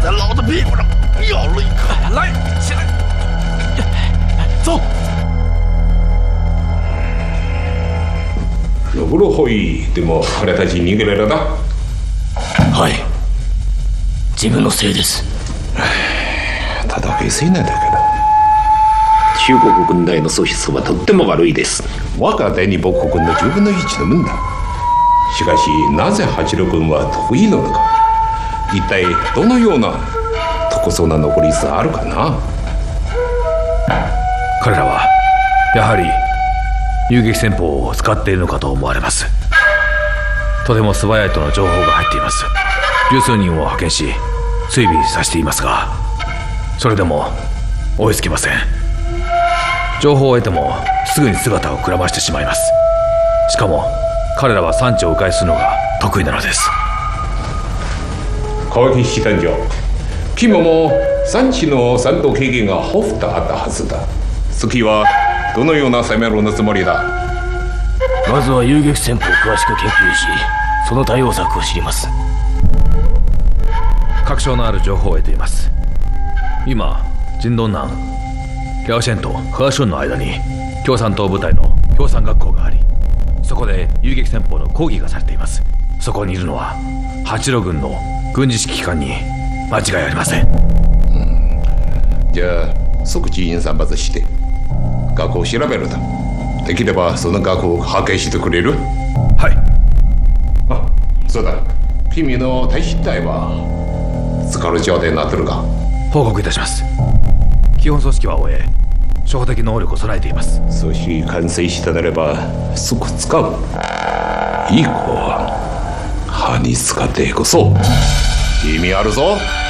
在老子屁股上咬了一口。 来，起来，走。 ロブロホイでも彼たち逃げられた。 はい、自分のせいです。 ただ下水なんだけど、中国軍隊の素質はとっても悪いです。我が第二母国軍の10分の1のもんだ。しかしなぜ八路軍は得意なのか、一体どのような得そうな残り数あるかな。 彼らはやはり遊撃戦法を使っているのかと思われます。とても素早いとの情報が入っています。十数人を派遣し追尾させていますが、それでも追いつきません。情報を得てもすぐに姿をくらましてしまいます。しかも彼らは山地を迂回するのが得意なのです。 川岸師団長、君も山地の戦闘経験が豊富とあったはずだ。次はどのような攻めろのつもりだ。 まずは遊撃戦法を詳しく研究し、その対応策を知ります。 確証のある情報を得ています。今ジンドン南、リャオシェンとハーシュンの間に共産党部隊の共産学校があり、そこで遊撃戦法の講義がされています。そこにいるのは八路軍の軍事指揮官に間違いありません。 じゃあ即人員散発して学校を調べると。できればその学校を派遣してくれる？ はい。 あ、そうだ、君の大失態はスカル状態になってるか？ 報告いたします。基本組織は終え、初歩的能力を備えています。 そして完成したなれば即使う。いい子は歯に使ってこそ意味あるぞ。